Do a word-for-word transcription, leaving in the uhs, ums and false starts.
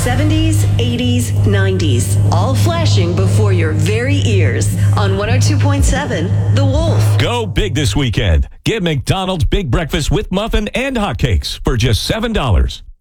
seventies, eighties, nineties, all flashing before your very ears on one oh two point seven The Wolf. Go big this weekend. Get McDonald's Big Breakfast with muffin and hotcakes for just seven dollars.